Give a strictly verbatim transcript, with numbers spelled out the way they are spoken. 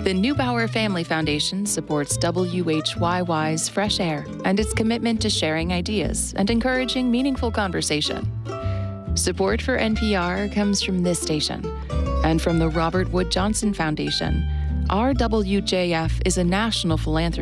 The Neubauer Family Foundation supports W H Y Y's Fresh Air and its commitment to sharing ideas and encouraging meaningful conversation. Support for N P R comes from this station and from the Robert Wood Johnson Foundation. R W J F is a national philanthropy